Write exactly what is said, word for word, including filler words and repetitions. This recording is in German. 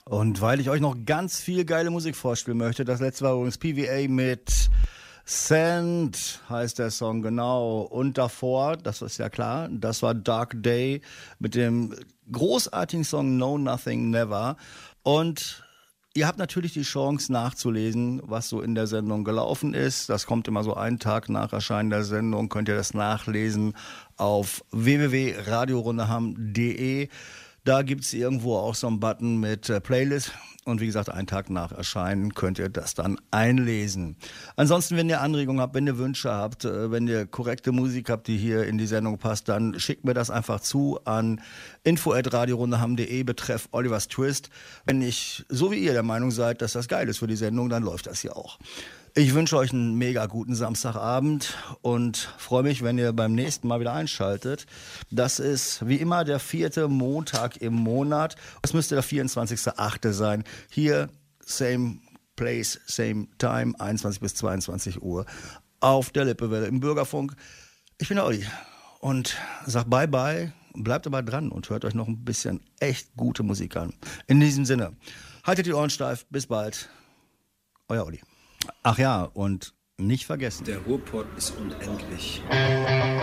Und weil ich euch noch ganz viel geile Musik vorspielen möchte, das letzte war übrigens P V A mit Sand, heißt der Song genau. Und davor, das ist ja klar, das war Dark Day mit dem großartigen Song No Nothing Never. Und ihr habt natürlich die Chance nachzulesen, was so in der Sendung gelaufen ist. Das kommt immer so einen Tag nach Erscheinen der Sendung, könnt ihr das nachlesen auf w w w punkt radiorundeham punkt de. Da gibt's irgendwo auch so einen Button mit äh, Playlist. Und wie gesagt, einen Tag nach Erscheinen könnt ihr das dann einlesen. Ansonsten, wenn ihr Anregungen habt, wenn ihr Wünsche habt, äh, wenn ihr korrekte Musik habt, die hier in die Sendung passt, dann schickt mir das einfach zu an info at radiorundeham punkt de betreff Olivers Twist. Wenn ich, so wie ihr, der Meinung seid, dass das geil ist für die Sendung, dann läuft das hier auch. Ich wünsche euch einen mega guten Samstagabend und freue mich, wenn ihr beim nächsten Mal wieder einschaltet. Das ist wie immer der vierte Montag im Monat. Das müsste der vierundzwanzigster achte sein. Hier, same place, same time, einundzwanzig bis zweiundzwanzig Uhr auf der Lippewelle im Bürgerfunk. Ich bin der Olli und sag bye bye, bleibt aber dran und hört euch noch ein bisschen echt gute Musik an. In diesem Sinne, haltet die Ohren steif, bis bald. Euer Olli. Ach ja, und nicht vergessen. Der Ruhrpott ist unendlich.